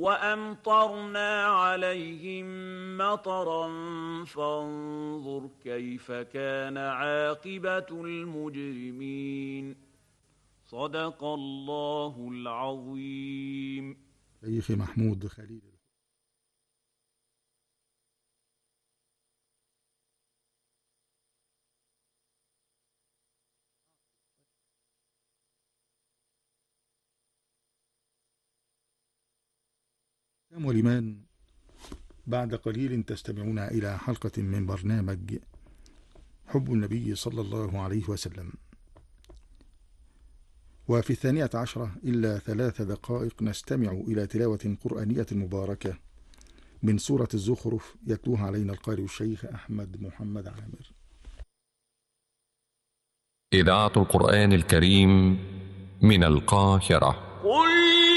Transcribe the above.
وأمطرنا عليهم مطرا فانظر كيف كان عاقبة المجرمين. صدق الله العظيم. شيخ محمود خليل. ولمن بعد قليل تستمعون إلى حلقة من برنامج حب النبي صلى الله عليه وسلم، وفي 12 إلا 3 دقائق نستمع إلى تلاوة قرآنية مباركة من سورة الزخرف يتلوها علينا القارئ الشيخ أحمد محمد عامر. إذاعة القرآن الكريم من القاهرة.